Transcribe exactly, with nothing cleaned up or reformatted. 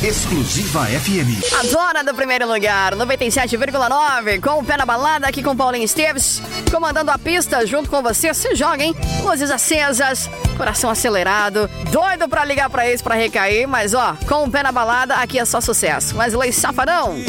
Exclusiva F M. A dona do primeiro lugar, noventa e sete vírgula nove, com o pé na balada, aqui com Paulinho Esteves, comandando a pista junto com você. Se joga, hein? Luzes acesas, coração acelerado, doido pra ligar pra ex pra recair, mas ó, com o pé na balada, aqui é só sucesso. Wesley Safadão.